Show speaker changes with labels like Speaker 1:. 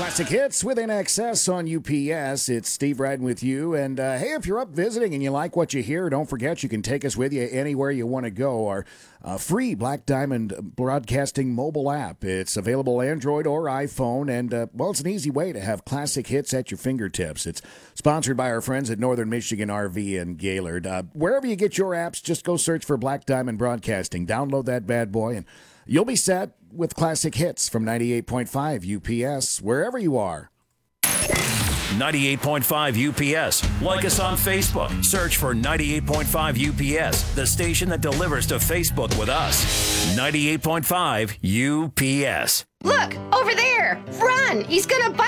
Speaker 1: Classic Hits with NXS on UPS. It's Steve riding with you. And hey, if you're up visiting and you like what you hear, don't forget you can take us with you anywhere you want to go. Our free Black Diamond Broadcasting mobile app. It's available Android or iPhone. And, well, it's an easy way to have classic hits at your fingertips. It's sponsored by our friends at Northern Michigan RV and Gaylord. Wherever you get your apps, just go search for Black Diamond Broadcasting. Download that bad boy and you'll be set with classic hits from 98.5 UPS, wherever you are.
Speaker 2: 98.5 UPS. Like us on Facebook. Search for 98.5 UPS, the station that delivers to Facebook with us. 98.5 UPS.
Speaker 3: Look, over there! Run! He's gonna bite